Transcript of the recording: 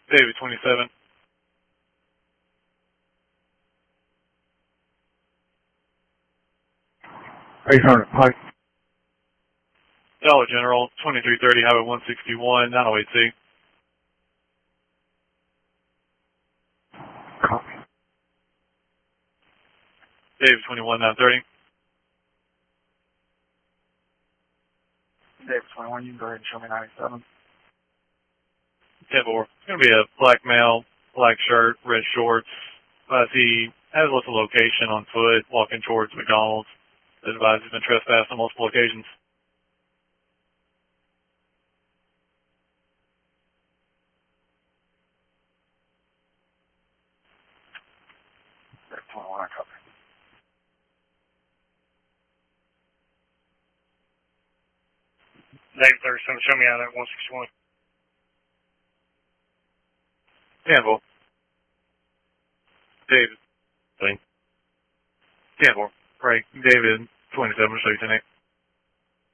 David 27. Pike. Dollar General, 2330 Highway 161, 908C. Copy. David 21 930. David 21, you can go ahead and show me 97. 10-4. It's going to be a black male, black shirt, red shorts. He has lots of location on foot, walking towards McDonald's. The advised has been trespassed on multiple occasions. David 21, I copy. David 37, show me out at 161. 10-4. David. 10-4. Right. David 27, show you tonight.